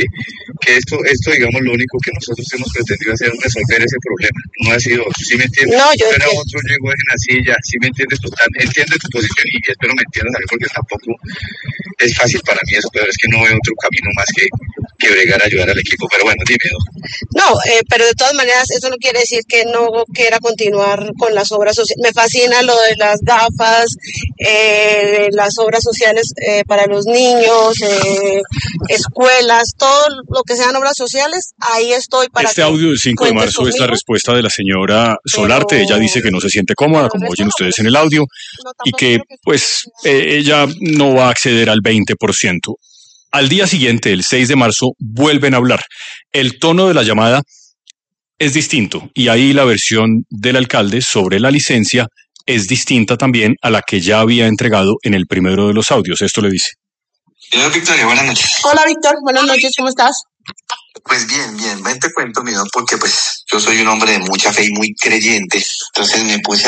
que esto, digamos, lo único que nosotros hemos pretendido hacer es resolver ese problema, no ha sido otro, ¿sí me entiendes? No, yo pero otro llegó en la silla, ¿sí me entiendes? Total, entiendo tu posición y espero me entiendas a mí, porque tampoco es fácil para mí eso, pero es que no veo otro camino más que bregar a ayudar al equipo, pero bueno, dime. No, pero de todas maneras eso no quiere decir que no quiera continuar con las obras sociales. Me fascina lo de las gafas, las obras sociales para los niños, escuelas, todo lo que sean obras sociales, ahí estoy para Este audio del 5 de marzo es la respuesta de la señora Solarte. Ella dice que no se siente cómoda, como oyen ustedes en el audio, y que pues ella no va a acceder al 20%. Al día siguiente, el 6 de marzo, vuelven a hablar. El tono de la llamada es distinto y ahí la versión del alcalde sobre la licencia es distinta también a la que ya había entregado en el primero de los audios. Esto le dice. Hola, Victoria, buenas noches. Hola, Víctor, buenas noches, ¿cómo estás? Pues bien, ven te cuento, mi don, porque pues yo soy un hombre de mucha fe y muy creyente. Entonces me puse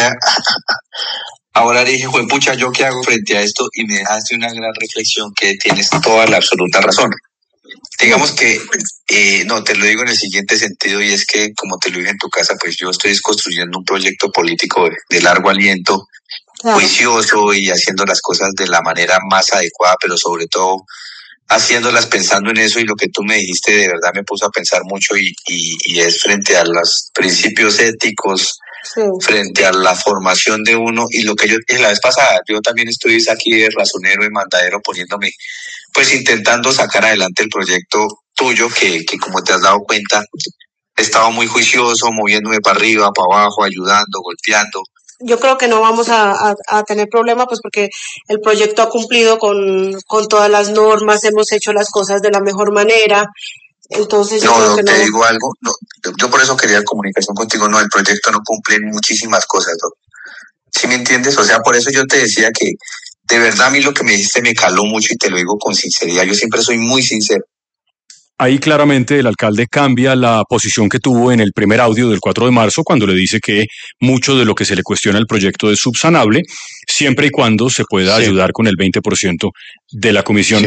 ahora dije, pucha, ¿yo qué hago frente a esto? Y me dejaste una gran reflexión que tienes toda la absoluta razón. Digamos que, no, te lo digo en el siguiente sentido, y es que, como te lo dije en tu casa, pues yo estoy construyendo un proyecto político de largo aliento, juicioso y haciendo las cosas de la manera más adecuada, pero sobre todo haciéndolas pensando en eso, y lo que tú me dijiste de verdad me puso a pensar mucho y es frente a los principios éticos, sí, frente a la formación de uno, y lo que yo dije la vez pasada, yo también estoy aquí de razonero, de mandadero, poniéndome, pues intentando sacar adelante el proyecto tuyo, que como te has dado cuenta, he estado muy juicioso, moviéndome para arriba, para abajo, ayudando, golpeando. Yo creo que no vamos a tener problema, pues porque el proyecto ha cumplido con todas las normas, hemos hecho las cosas de la mejor manera. Entonces yo creo que te digo algo, no, yo por eso quería comunicación contigo, no, el proyecto no cumple muchísimas cosas, ¿no? ¿Sí me entiendes? O sea, por eso yo te decía que de verdad a mí lo que me dijiste me caló mucho, y te lo digo con sinceridad, yo siempre soy muy sincero. Ahí claramente el alcalde cambia la posición que tuvo en el primer audio del 4 de marzo, cuando le dice que mucho de lo que se le cuestiona al proyecto es subsanable, siempre y cuando se pueda ayudar con el 20% de la comisión. Sí.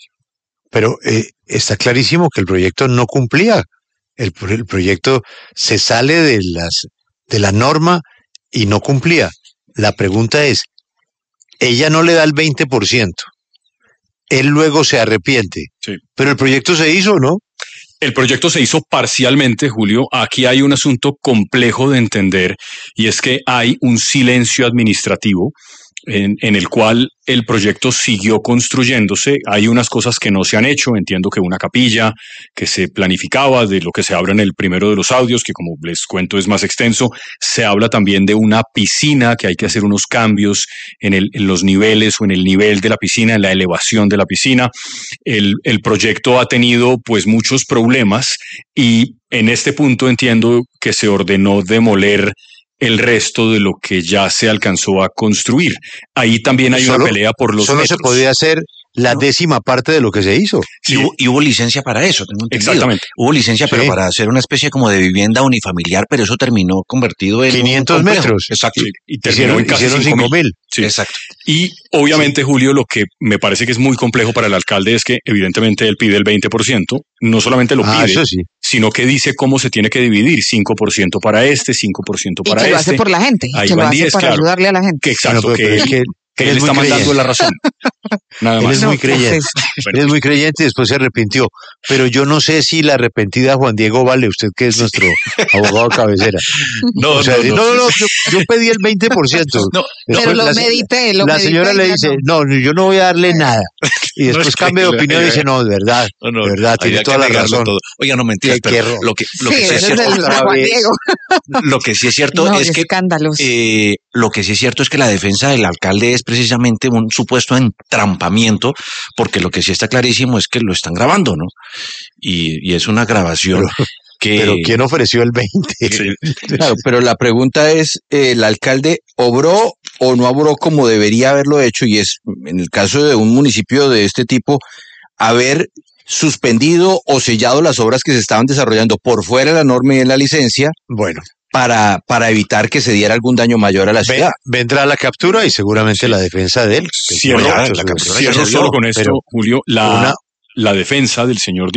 Pero está clarísimo que el proyecto no cumplía. El proyecto se sale de la norma y no cumplía. La pregunta es, ella no le da el 20%. Él luego se arrepiente. Sí. Pero el proyecto se hizo, ¿no? El proyecto se hizo parcialmente, Julio. Aquí hay un asunto complejo de entender, y es que hay un silencio administrativo en el cual el proyecto siguió construyéndose. Hay unas cosas que no se han hecho. Entiendo que una capilla que se planificaba, de lo que se habla en el primero de los audios, que como les cuento es más extenso. Se habla también de una piscina, que hay que hacer unos cambios en los niveles o en el nivel de la piscina, en la elevación de la piscina. El proyecto ha tenido pues muchos problemas, y en este punto entiendo que se ordenó demoler el resto de lo que ya se alcanzó a construir. Ahí también hay una pelea por los metros. Solo se podía hacer la décima parte de lo que se hizo. Sí. Y hubo licencia para eso, tengo entendido. Exactamente. Hubo licencia, pero para hacer una especie como de vivienda unifamiliar, pero eso terminó convertido en 500 metros. Exacto. Y terminó en casi 5.000. Sí. Exacto. Y obviamente, Julio, lo que me parece que es muy complejo para el alcalde es que evidentemente él pide el 20%, no solamente lo pide, sino que dice cómo se tiene que dividir, 5% para este, 5% para este. Y que lo hace por la gente, ahí que lo van hace 10, para ayudarle a la gente. Que exacto, que él es está mandando la razón. Nada más. Él es muy creyente. Él es muy creyente y después se arrepintió. Pero yo no sé si la arrepentida Juan Diego vale, usted que es nuestro abogado cabecera. No, yo pedí el 20%. No, pero lo medité. La señora le dice, no, yo no voy a darle nada. Y después cambia de opinión y dice, no, de verdad, de verdad, tiene toda la razón. Todo. Oiga, no mentiras, pero lo que sí es cierto, es que lo que sí es cierto es que la defensa del alcalde es precisamente un supuesto entrampamiento, porque lo que sí está clarísimo es que lo están grabando, ¿no? Y es una grabación Pero ¿quién ofreció el 20? Sí. Claro, pero la pregunta es, ¿el alcalde obró o no obró como debería haberlo hecho? Y es, en el caso de un municipio de este tipo, haber suspendido o sellado las obras que se estaban desarrollando por fuera de la norma y de la licencia. Bueno. Para evitar que se diera algún daño mayor a la ciudad. Vendrá la captura y seguramente la defensa de él. Cierro solo con esto, Julio, la defensa del señor